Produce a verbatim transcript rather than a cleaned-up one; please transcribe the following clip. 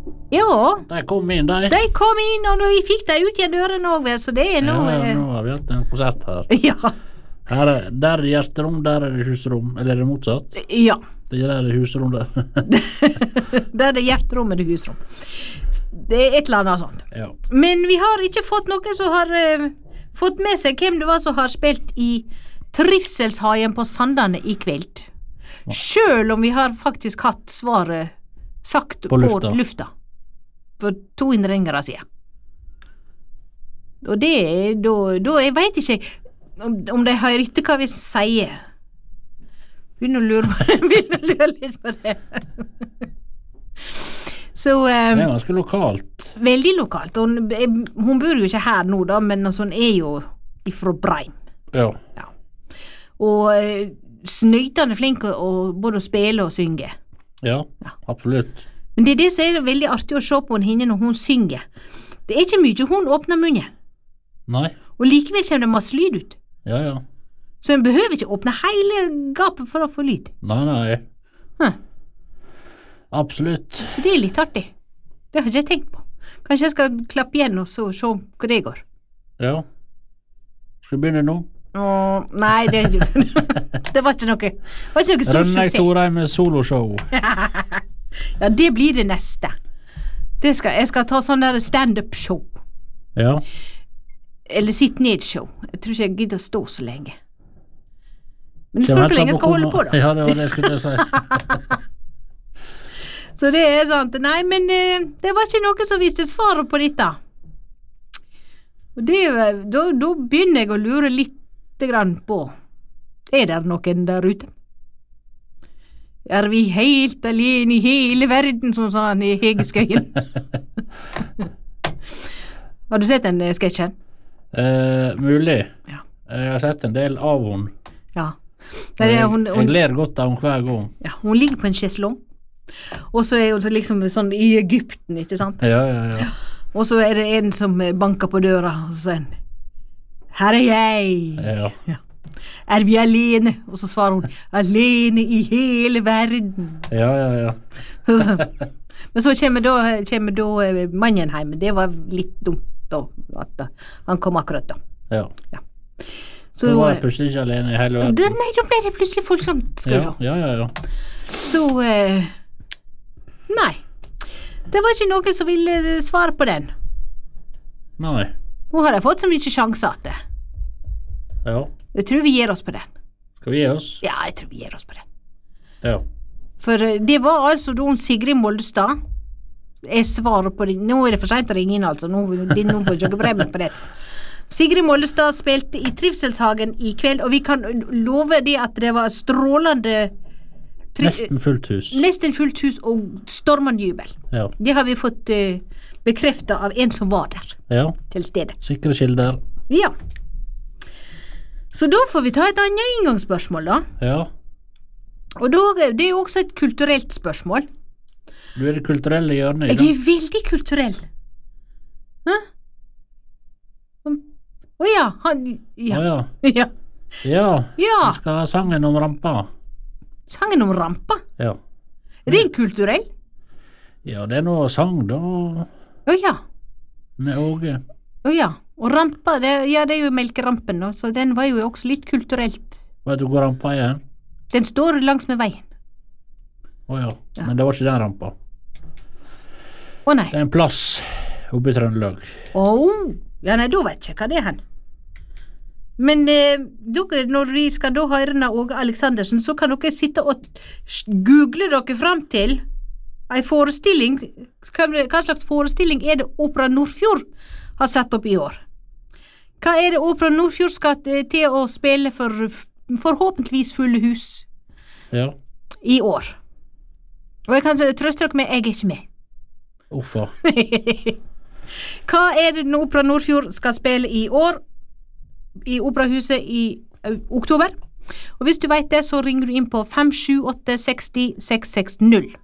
Ja. De kom inn, de. De kom inn, og vi fikk de ut igjen døren også, vel, så det er nå... Ja, nå har vi hatt en konsert her. Ja. Her er, der er det hjerterom, der er det husrom. Eller er det motsatt? Ja. Det er der det husrom der. Der er det hjerterom og det husrom. Det er et eller annet sånt. Ja. Men vi har ikke fått noe som har uh, fått med seg hvem det var som har spilt i Trivselshagen på Sandane i kveld. Ja. Selv om vi har faktisk hatt svaret sagt på, på lufta. lufta. For to innringere siden. Og det er da, da jeg vet ikke om, om de har riktig hva vi sier. Begynner å lure, begynner å lure litt på det. Så, um, det er ganske lokalt. Veldig lokalt. Hun, hun bor jo ikke her nå da, men altså, hun er jo ifra Breim. Ja. Ja. Og uh, snøytende flink å både å spille og synge. Ja, ja, absolutt. Men det er det som er veldig artig å se på henne når hun synger. Det er ikke mye hun åpner munnen. Nei. Og likevel kommer det masse lyd ut. Ja, ja. Så en behøver ikke åpne hele gapet for å få lyd. Nei, nei. Hm. Absolutt. Så det er litt artig. Det har ikke jeg tenkt på. Kanskje jeg skal klappe igjen og så se hva det går. Ja. Skal vi begynne nå? Åh, nei, det, det var ikke noe, var ikke noe stor suksess. Rønneik Thorheim med soloshow. Ja, det blir det neste. Det skal, jeg skal ta sånn der stand-up show. Ja. Eller sitt-ned-show. Jeg tror ikke jeg gidder å stå så lenge. Men det spørs hvor lenge jeg skal holde på da. Ja, det var det jeg skulle si. Så det er sant. Nei, men det var ikke noe som viste svaret på dette. Og det, da, da begynner jeg å lure litt grann på. Er det noen der ute? Er vi helt alene i hele verden, som sa han i Hege Skøyen? Har du sett den sketsjen? Eh, mulig. Ja. Jeg har sett en del av hun. Ja. Jeg, er, hun, hun, jeg ler godt av hun hver gang. Ja, hun ligger på en sjeslong. Og så er hun liksom sånn i Egypten, ikke sant? Ja, ja, ja. Og så er det en som banker på døra, og så sier han, her er jeg. Ja. Ja. Er vi alene? Og så svarer hun, alene i hele verden. Ja, ja, ja. Så, men så kommer da, kommer da mannen hjem. Det var litt dumt da, at han kom akkurat da. Ja. Ja. Så da var jeg plutselig ikke alene i hele verden. Det, nei, da ble det plutselig folk sånn, skal ja, du ja, ja, ja. Så, eh, nei. Det var ikke noen som ville svare på den. Nei. Nå har jeg fått så mye sjanser at det. Ja. Jeg tror vi gir oss på den. Skal vi gi oss? Ja, jeg tror vi gir oss på den. Ja. For det var altså da Sigrid Moldestad. Jeg svarer på det. Nå er det for sent å ringe inn, altså. Nå er det noen på joggebremmen på det. Sigrid Moldestad spilte i Trivselshagen i kveld, og vi kan love det at det var strålende Nesten fullt hus. Nesten fullt hus og stormende jubel. Ja. Det har vi fått uh, bekreftet av en som var der. Ja. Til stedet. Sikre kilder. Ja. Så da får vi ta et annet inngangsspørsmål da. Ja. Og da, det er jo også et kulturelt spørsmål. Du er det kulturelle hjørnet i Jeg er veldig kulturell. Hæ? Å ja, han, ja. Å ja. Ja. Ja. Ja. Vi skal ha sangen om rampa. Sangen om rampa? Ja. Er det en kulturell? Ja, det er noe sang da. Å ja. Med Åge. Å ja. Og rampa, det, ja, det er jo melkerampen nå, så den var jo også litt kulturelt. Vet du hvor rampa er? Den står langs med veien. Å ja. Ja. Men det var ikke den rampa. Å nei. Det er en plass oppe i Trøndelag. Å, ja nei, da vet jeg ikke hva det er hen. Men eh, dere, når vi skal da høre Åge Aleksandersen, så kan dere sitte og google dere frem til en forestilling. Hva slags forestilling er det Opera Nordfjord har satt opp i år? Hva er det Opera Nordfjord skal til å spille for forhåpentligvis fulle hus Ja. i år? Og jeg kan trøste dere med, jeg er ikke med. Uffa. Hva er det Opera Nordfjord skal spille i år? I Operahuset i uh, oktober. Og hvis du vet det, så ringer du inn på fem sju åtte seks null seks seks null.